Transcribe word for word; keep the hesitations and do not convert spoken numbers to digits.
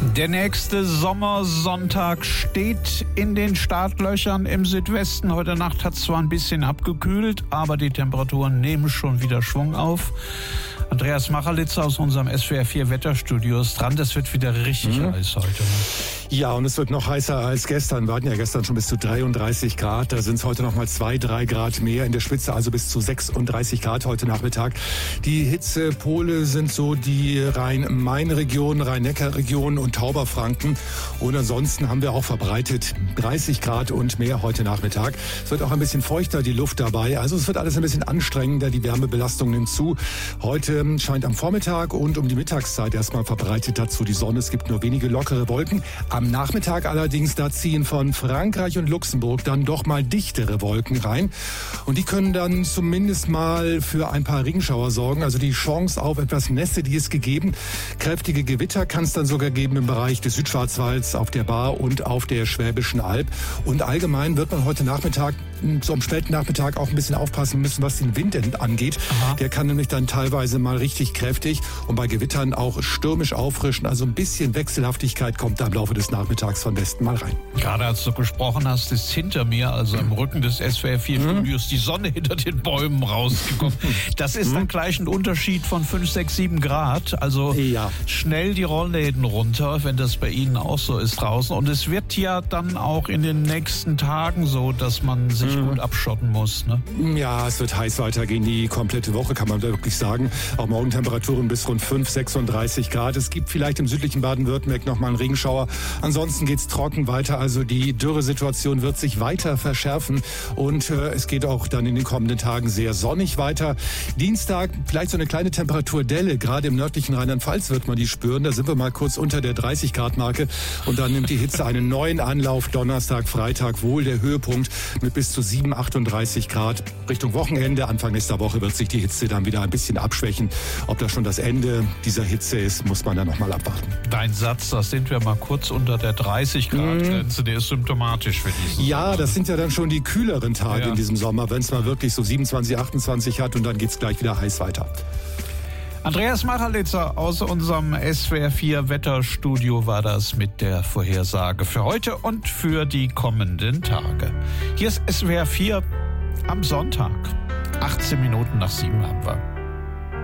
Der nächste Sommersonntag steht in den Startlöchern im Südwesten. Heute Nacht hat es zwar ein bisschen abgekühlt, aber die Temperaturen nehmen schon wieder Schwung auf. Andreas Machelitzer aus unserem S W R vier Wetterstudio ist dran. Das wird wieder richtig mhm. heiß heute. Ja, und es wird noch heißer als gestern. Wir hatten ja gestern schon bis zu dreiunddreißig Grad. Da sind es heute noch mal zwei, drei Grad mehr in der Spitze, also bis zu sechsunddreißig Grad heute Nachmittag. Die Hitzepole sind so die Rhein-Main-Region, Rhein-Neckar-Region und Tauberfranken. Und ansonsten haben wir auch verbreitet dreißig Grad und mehr heute Nachmittag. Es wird auch ein bisschen feuchter, die Luft dabei. Also es wird alles ein bisschen anstrengender. Die Wärmebelastung nimmt zu. Heute scheint am Vormittag und um die Mittagszeit erstmal verbreitet dazu die Sonne. Es gibt nur wenige lockere Wolken. Am Nachmittag allerdings, da ziehen von Frankreich und Luxemburg dann doch mal dichtere Wolken rein. Und die können dann zumindest mal für ein paar Regenschauer sorgen. Also die Chance auf etwas Nässe, die ist gegeben. Kräftige Gewitter kann es dann sogar geben im Bereich des Südschwarzwalds, auf der Baar und auf der Schwäbischen Alb. Und allgemein wird man heute Nachmittag, so am späten Nachmittag auch ein bisschen aufpassen müssen, was den Wind angeht. Aha. Der kann nämlich dann teilweise mal richtig kräftig und bei Gewittern auch stürmisch auffrischen. Also ein bisschen Wechselhaftigkeit kommt da im Laufe des Nachmittags von Westen mal rein. Gerade als du gesprochen hast, ist hinter mir, also im Rücken des S W R vier Studios, die Sonne hinter den Bäumen rausgekommen. Das ist dann gleich ein Unterschied von fünf, sechs, sieben Grad. Also ja. Schnell die Rollläden runter, wenn das bei Ihnen auch so ist draußen. Und es wird ja dann auch in den nächsten Tagen so, dass man sich mhm. gut abschotten muss. Ne? Ja, es wird heiß weitergehen. Die komplette Woche kann man wirklich sagen. Auch morgen Temperaturen bis rund fünf, sechsunddreißig Grad. Es gibt vielleicht im südlichen Baden-Württemberg noch mal einen Regenschauer. Ansonsten geht's trocken weiter. Also die Dürresituation wird sich weiter verschärfen. Und äh, es geht auch dann in den kommenden Tagen sehr sonnig weiter. Dienstag vielleicht so eine kleine Temperaturdelle. Gerade im nördlichen Rheinland-Pfalz wird man die spüren. Da sind wir mal kurz unter der dreißig Grad Marke. Und dann nimmt die Hitze einen neuen Anlauf. Donnerstag, Freitag wohl der Höhepunkt mit bis zu sieben, achtunddreißig Grad. Richtung Wochenende, Anfang nächster Woche wird sich die Hitze dann wieder ein bisschen abschwächen. Ob das schon das Ende dieser Hitze ist, muss man dann noch mal abwarten. Dein Satz, da sind wir mal kurz unter der dreißig Grad Grenze, der ist symptomatisch für diesen Ja, Sommer. Das sind ja dann schon die kühleren Tage ja. in diesem Sommer, wenn es mal wirklich so siebenundzwanzig, achtundzwanzig hat und dann geht's gleich wieder heiß weiter. Andreas Machelitzer aus unserem S W R vier Wetterstudio war das mit der Vorhersage für heute und für die kommenden Tage. Hier ist S W R vier am Sonntag. achtzehn Minuten nach sieben haben wir.